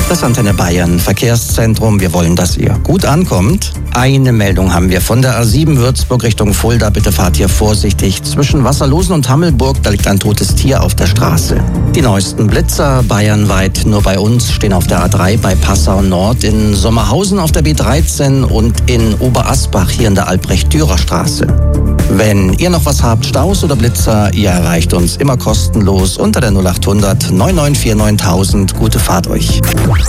Das Antenne Bayern Verkehrszentrum. Wir wollen, dass ihr gut ankommt. Eine Meldung haben wir von der A7 Würzburg Richtung Fulda. Bitte fahrt hier vorsichtig. Zwischen Wasserlosen und Hammelburg, da liegt ein totes Tier auf der Straße. Die neuesten Blitzer bayernweit nur bei uns stehen auf der A3 bei Passau Nord, in Sommerhausen auf der B13 und in Oberasbach hier in der Albrecht-Dürer-Straße. Wenn ihr noch was habt, Staus oder Blitzer, ihr erreicht uns immer kostenlos unter der 0800 9949 9000. Gute Fahrt euch.